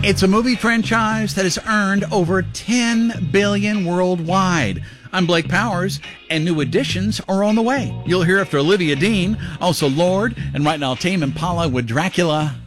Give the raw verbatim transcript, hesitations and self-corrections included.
It's a movie franchise that has earned over ten billion dollars worldwide. I'm Blake Powers, and new additions are on the way. You'll hear after Olivia Dean, also Lorde, and right now Tame Impala with Dracula.